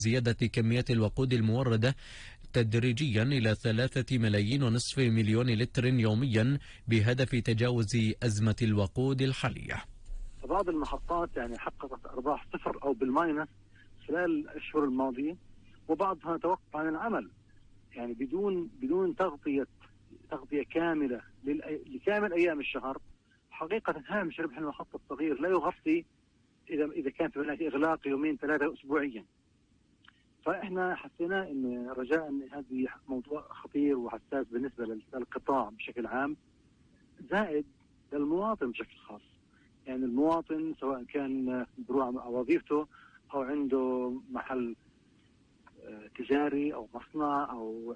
زيادة كمية الوقود الموردة تدريجيا إلى 3.5 مليون لتر يوميا بهدف تجاوز أزمة الوقود الحالية. بعض المحطات حققت أرباح صفر أو بالماينس خلال الأشهر الماضية، وبعضها توقف عن العمل بدون تغطية كاملة لكامل أيام الشهر. حقيقة هامش ربح المحطة الصغير لا يغطي إذا كان في هناك إغلاق يومين 3 أسبوعيا. فإحنا حسينا إن رجاء إن هذه موضوع خطير وحساس بالنسبة للقطاع بشكل عام، زائد للمواطن بشكل خاص. المواطن سواء كان بروح على وظيفته أو عنده محل تجاري أو مصنع أو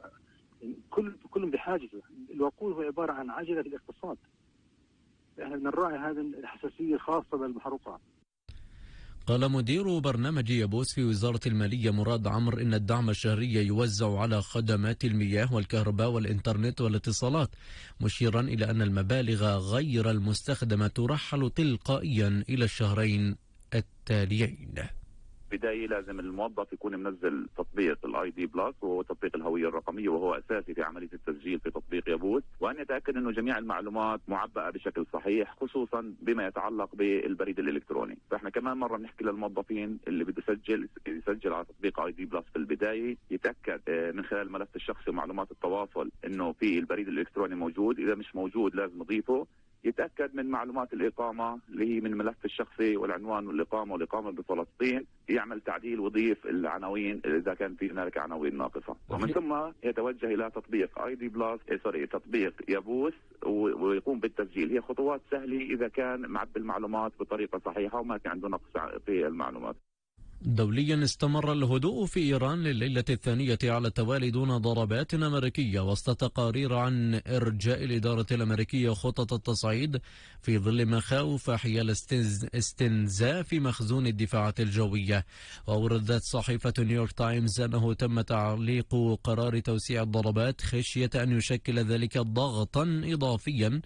كل بحاجته. الوقود هو عبارة عن عجلة الاقتصاد. احنا بنراعي هذه الحساسية الخاصة بالمحروقات. قال مدير برنامج يابوس في وزارة المالية مراد عمرو إن الدعم الشهري يوزع على خدمات المياه والكهرباء والإنترنت والاتصالات، مشيرا إلى أن المبالغ غير المستخدمة ترحل تلقائيا إلى الشهرين التاليين. بداية لازم الموظف يكون منزل تطبيق الاي دي بلس وهو تطبيق الهوية الرقمية وهو اساسي في عملية التسجيل في تطبيق يابوس، وان يتأكد انه جميع المعلومات معبأة بشكل صحيح خصوصا بما يتعلق بالبريد الالكتروني. فاحنا كمان مرة بنحكي للموظفين اللي بده يسجل على تطبيق اي دي بلس في البداية يتأكد من خلال الملف الشخصي ومعلومات التواصل انه في البريد الالكتروني موجود، اذا مش موجود لازم يضيفه. يتأكد من معلومات الإقامة اللي هي من الملف الشخصي والعنوان والإقامة بفلسطين، يعمل تعديل ويضيف العناوين إذا كان في هناك عناوين ناقصة، ومن ثم يتوجه إلى تطبيق اي دي بلس تطبيق يابوس ويقوم بالتسجيل. هي خطوات سهلة إذا كان معبي المعلومات بطريقة صحيحة وما كان عنده نقص في المعلومات. دوليا استمر الهدوء في إيران لليلة الثانية على التوالي دون ضربات أمريكية، وسط تقارير عن إرجاء الإدارة الأمريكية خطط التصعيد في ظل مخاوف حيال استنزاف مخزون الدفاعات الجوية. ووردت صحيفة نيويورك تايمز أنه تم تعليق قرار توسيع الضربات خشية أن يشكل ذلك ضغطا إضافيا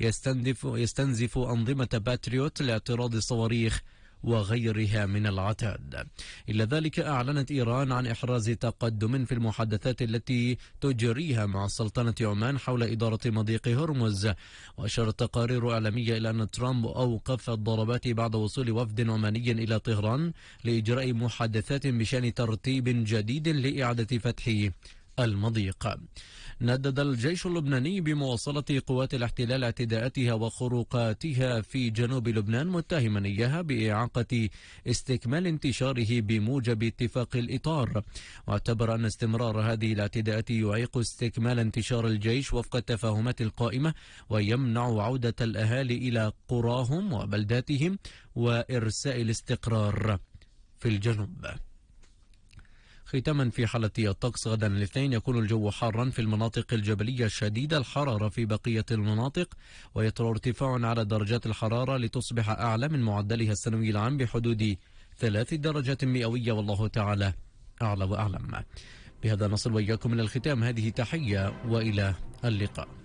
يستنزف أنظمة باتريوت لاعتراض الصواريخ وغيرها من العتاد. إلا ذلك أعلنت إيران عن إحراز تقدم في المحادثات التي تجريها مع سلطنة عمان حول إدارة مضيق هرمز. وأشارت تقارير إعلامية إلى أن ترامب أوقف الضربات بعد وصول وفد عماني إلى طهران لإجراء محادثات بشأن ترتيب جديد لإعادة فتح المضيق. ندد الجيش اللبناني بمواصلة قوات الاحتلال اعتداءاتها وخروقاتها في جنوب لبنان، متهما إياها بإعاقة استكمال انتشاره بموجب اتفاق الإطار، واعتبر أن استمرار هذه الاعتداءات يعيق استكمال انتشار الجيش وفق التفاهمات القائمة ويمنع عودة الأهالي إلى قراهم وبلداتهم وإرساء الاستقرار في الجنوب. ختاما في حالة الطقس، غدا الاثنين يكون الجو حارا في المناطق الجبلية شديد الحرارة في بقية المناطق، ويطرأ ارتفاع على درجات الحرارة لتصبح أعلى من معدلها السنوي العام بحدود 3 درجات مئوية، والله تعالى أعلى وأعلم. بهذا نصل وإياكم من الختام، هذه تحية وإلى اللقاء.